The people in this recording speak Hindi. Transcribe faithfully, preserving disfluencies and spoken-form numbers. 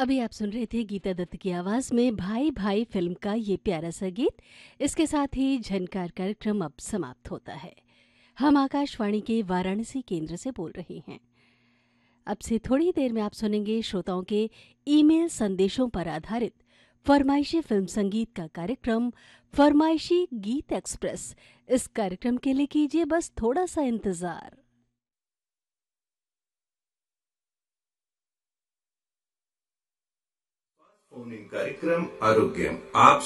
अभी आप सुन रहे थे गीता दत्त की आवाज में भाई भाई फिल्म का ये प्यारा सा गीत। इसके साथ ही झनकार कार्यक्रम अब समाप्त होता है। हम आकाशवाणी के वाराणसी केंद्र से बोल रहे हैं। अब से थोड़ी देर में आप सुनेंगे श्रोताओं के ईमेल संदेशों पर आधारित फरमाइशी फिल्म संगीत का कार्यक्रम फरमाइशी गीत एक्सप्रेस। इस कार्यक्रम के लिए कीजिए बस थोड़ा सा इंतजार। फोन इन कार्यक्रम आरोग्यम आप